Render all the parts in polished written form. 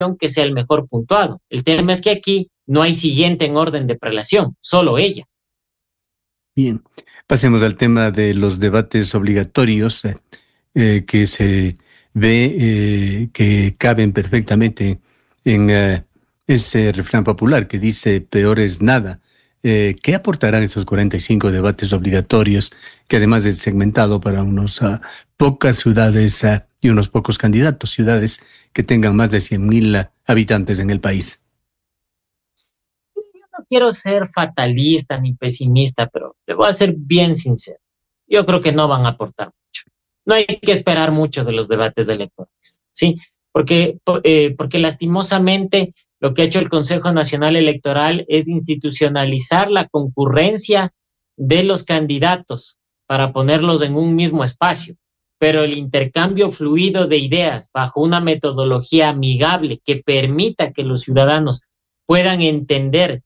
que sea el mejor puntuado. El tema es que aquí no hay siguiente en orden de prelación, solo ella. Bien, pasemos al tema de los debates obligatorios que se ve que caben perfectamente en ese refrán popular que dice peor es nada. ¿Qué aportarán esos 45 debates obligatorios que además es segmentado para unos pocas ciudades y unos pocos candidatos, ciudades que tengan más de 100,000 habitantes en el país? No quiero ser fatalista ni pesimista, pero le voy a ser bien sincero. Yo creo que no van a aportar mucho. No hay que esperar mucho de los debates electorales, ¿sí? Porque lastimosamente lo que ha hecho el Consejo Nacional Electoral es institucionalizar la concurrencia de los candidatos para ponerlos en un mismo espacio, pero el intercambio fluido de ideas bajo una metodología amigable que permita que los ciudadanos puedan entender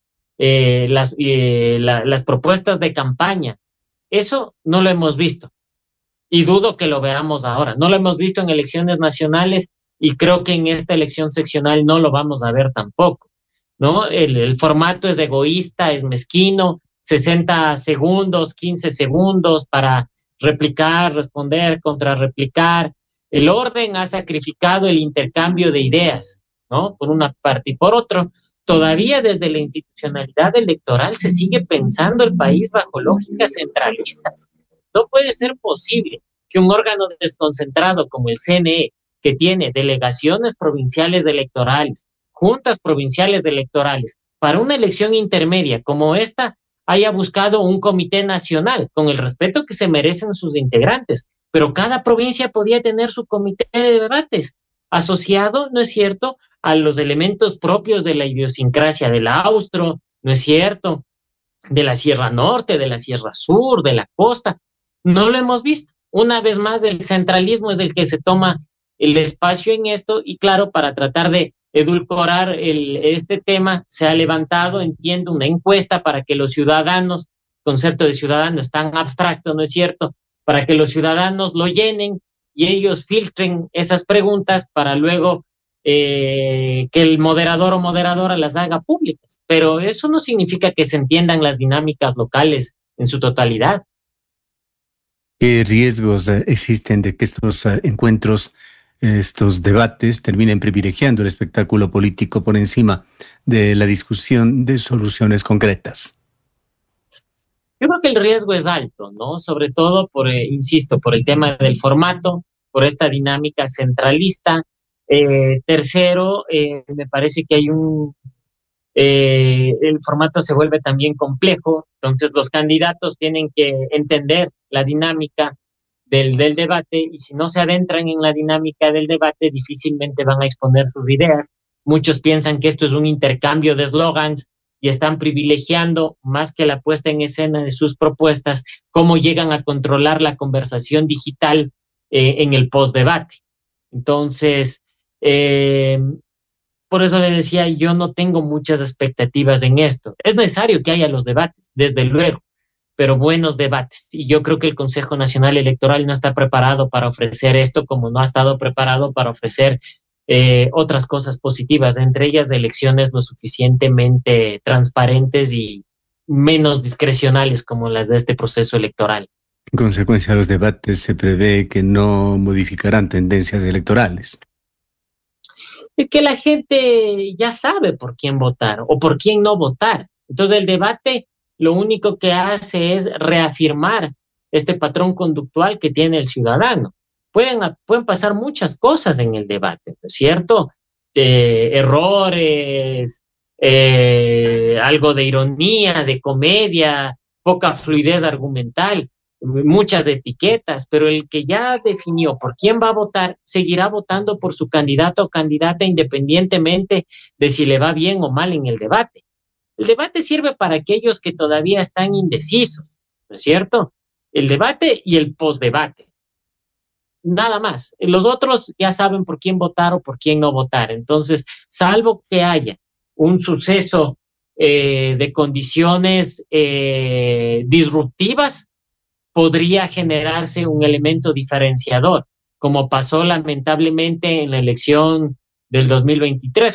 las propuestas de campaña, eso no lo hemos visto y dudo que lo veamos ahora. No lo hemos visto en elecciones nacionales y creo que en esta elección seccional no lo vamos a ver tampoco, ¿no? El formato es egoísta, es mezquino, 60 segundos, 15 segundos para replicar, responder, contrarreplicar. El orden ha sacrificado el intercambio de ideas, ¿no? Por una parte. Y por otro, todavía desde la institucionalidad electoral se sigue pensando el país bajo lógicas centralistas. No puede ser posible que un órgano desconcentrado como el CNE, que tiene delegaciones provinciales electorales, juntas provinciales electorales, para una elección intermedia como esta, haya buscado un comité nacional, con el respeto que se merecen sus integrantes, pero cada provincia podía tener su comité de debates, asociado, ¿no es cierto?, a los elementos propios de la idiosincrasia del austro, ¿no es cierto?, de la Sierra Norte, de la Sierra Sur, de la costa. No lo hemos visto. Una vez más, el centralismo es el que se toma el espacio en esto y claro, para tratar de edulcorar este tema, se ha levantado, entiendo, una encuesta para que los ciudadanos, concepto de ciudadano es tan abstracto, ¿no es cierto?, para que los ciudadanos lo llenen y ellos filtren esas preguntas para luego que el moderador o moderadora las haga públicas. Pero eso no significa que se entiendan las dinámicas locales en su totalidad. ¿Qué riesgos existen de que estos encuentros, estos debates, terminen privilegiando el espectáculo político por encima de la discusión de soluciones concretas? Yo creo que el riesgo es alto, ¿no? Sobre todo insisto, por el tema del formato, por esta dinámica centralista. Tercero, me parece que el formato se vuelve también complejo, entonces los candidatos tienen que entender la dinámica del debate y si no se adentran en la dinámica del debate difícilmente van a exponer sus ideas. Muchos piensan que esto es un intercambio de eslogans y están privilegiando más que la puesta en escena de sus propuestas, cómo llegan a controlar la conversación digital en el postdebate. Entonces, por eso le decía, yo no tengo muchas expectativas en esto. Es necesario que haya los debates, desde luego, pero buenos debates. Y yo creo que el Consejo Nacional Electoral no está preparado para ofrecer esto, como no ha estado preparado para ofrecer otras cosas positivas, entre ellas elecciones lo suficientemente transparentes y menos discrecionales como las de este proceso electoral. En consecuencia de los debates, se prevé que no modificarán tendencias electorales. Es que la gente ya sabe por quién votar o por quién no votar. Entonces el debate lo único que hace es reafirmar este patrón conductual que tiene el ciudadano. Pueden pasar muchas cosas en el debate, ¿no es cierto? Errores, algo de ironía, de comedia, poca fluidez argumental, muchas etiquetas, pero el que ya definió por quién va a votar, seguirá votando por su candidato o candidata independientemente de si le va bien o mal en el debate. El debate sirve para aquellos que todavía están indecisos, ¿no es cierto? El debate y el postdebate. Nada más. Los otros ya saben por quién votar o por quién no votar. Entonces, salvo que haya un suceso de condiciones disruptivas, podría generarse un elemento diferenciador, como pasó lamentablemente en la elección del 2023.